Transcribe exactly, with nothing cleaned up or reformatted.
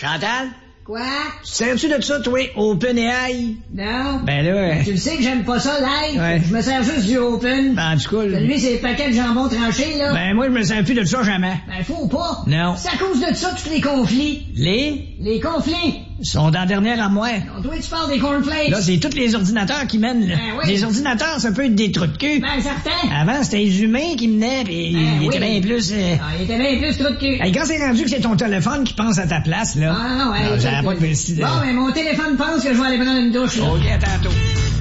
Chantal? Quoi? Tu te sers-tu de ça, toi, OpenAI? Non. Ben là... Tu le sais que j'aime pas ça, live. Ouais. Je me sers juste du open. Ben, en tout cas... Lui, c'est les paquets de jambon tranché, là. Ben, moi, je me sers plus de ça jamais. Ben, faut pas. Non. C'est à cause de ça, tous les conflits. Les? Les conflits. Sont dans la dernière armoire. Non, toi, tu parles des cornflakes. Là, c'est tous les ordinateurs qui mènent, là. Ben oui. Les ordinateurs, ça peut être des trous de cul. Ben, certain. Avant, c'était les humains qui menaient, pis Ben ils oui. étaient bien plus... euh, Ah, il était bien plus trop de cul. Hey, quand c'est rendu que c'est ton téléphone qui pense à ta place, là... Ah, non, non, hey, j'avais écoute, pas de décider. Bon, mais mon téléphone pense que je vais aller prendre une douche, là. OK, à tantôt.